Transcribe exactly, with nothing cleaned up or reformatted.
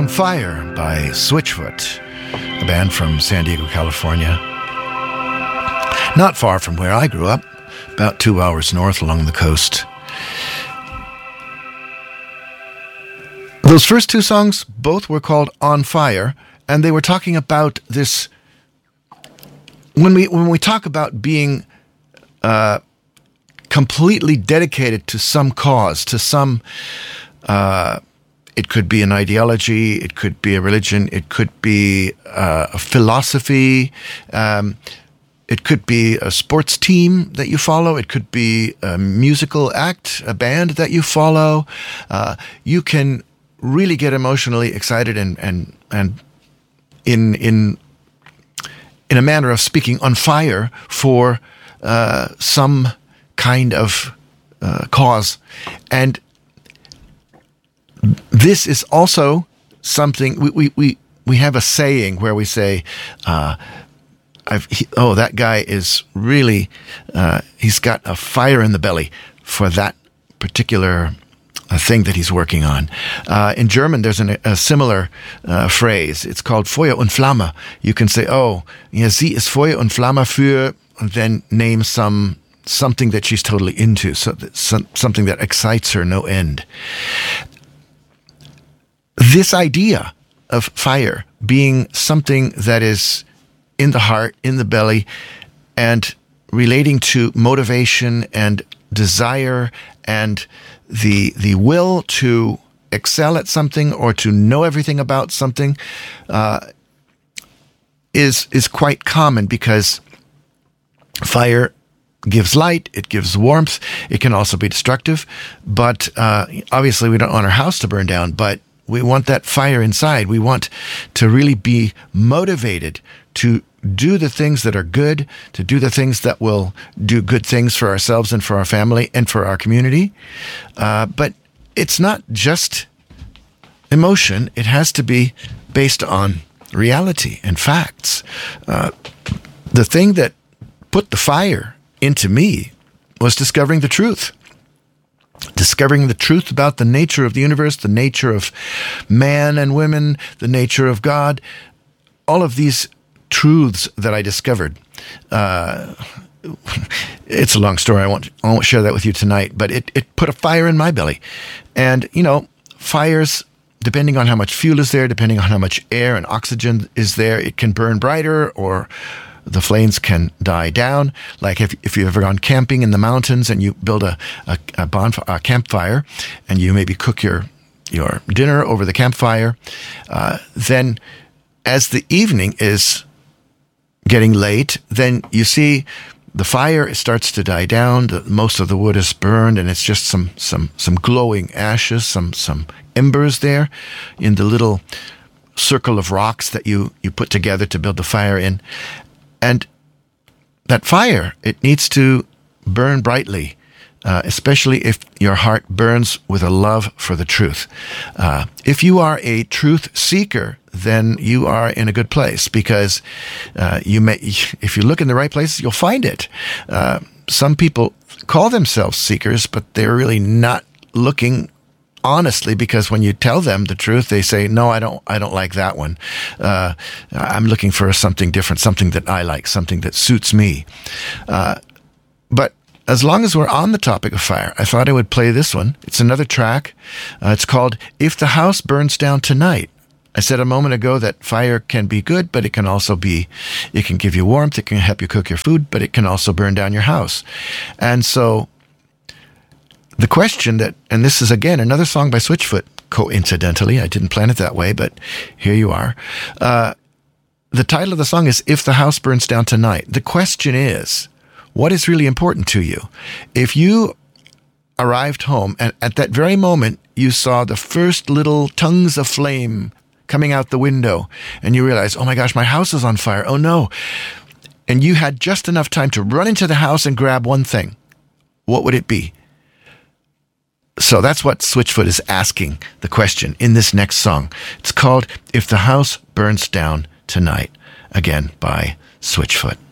On Fire by Switchfoot, a band from San Diego, California. Not far from where I grew up, about two hours north along the coast. Those first two songs, both were called On Fire, and they were talking about this. When we when we talk about being uh, completely dedicated to some cause, to some, uh, it could be an ideology, it could be a religion, it could be uh, a philosophy, um, it could be a sports team that you follow, it could be a musical act, a band that you follow. Uh, you can really get emotionally excited and and and in in in a manner of speaking, on fire for uh, some kind of uh, cause. And this is also something, we we we, we have a saying where we say, uh, I've, he, oh, that guy is really, uh, he's got a fire in the belly for that particular a thing that he's working on. Uh, in German, there's an, a similar uh, phrase. It's called Feuer und Flamme. You can say, oh, yeah, sie ist Feuer und Flamme für, and then name some something that she's totally into, so that, some, something that excites her no end. This idea of fire being something that is in the heart, in the belly, and relating to motivation and desire and the the will to excel at something or to know everything about something uh, is is quite common, because fire gives light, it gives warmth, it can also be destructive. But uh, obviously we don't want our house to burn down, but we want that fire inside. We want to really be motivated to do the things that are good, to do the things that will do good things for ourselves and for our family and for our community. Uh, but it's not just emotion. It has to be based on reality and facts. Uh, the thing that put the fire into me was discovering the truth. Discovering the truth about the nature of the universe, the nature of man and women, the nature of God. All of these truths that I discovered. Uh, it's a long story. I won't, I won't share that with you tonight, but it, it put a fire in my belly. And, you know, fires, depending on how much fuel is there, depending on how much air and oxygen is there, it can burn brighter, or the flames can die down. Like if, if you've ever gone camping in the mountains and you build a, a, a, bonfire, a campfire, and you maybe cook your, your dinner over the campfire, uh, then as the evening is getting late, then you see the fire starts to die down. The, most of the wood is burned, and it's just some some some glowing ashes, some some embers there in the little circle of rocks that you you put together to build the fire in. And that fire, it needs to burn brightly, uh, especially if your heart burns with a love for the truth. Uh, if you are a truth seeker, then you are in a good place, because uh, you may, if you look in the right places, you'll find it. Uh, some people call themselves seekers, but they're really not looking honestly, because when you tell them the truth, they say, "No, I don't. I don't like that one. Uh, I'm looking for something different, something that I like, something that suits me." Uh, but as long as we're on the topic of fire, I thought I would play this one. It's another track. Uh, it's called "If the House Burns Down Tonight." I said a moment ago that fire can be good, but it can also be, it can give you warmth, it can help you cook your food, but it can also burn down your house. And so the question that, and this is again another song by Switchfoot, coincidentally, I didn't plan it that way, but here you are. Uh, the title of the song is "If the House Burns Down Tonight." The question is, what is really important to you? If you arrived home and at that very moment you saw the first little tongues of flame coming out the window, and you realize, oh my gosh, my house is on fire, oh no. And you had just enough time to run into the house and grab one thing. What would it be? So that's what Switchfoot is asking the question in this next song. It's called "If the House Burns Down Tonight," again by Switchfoot.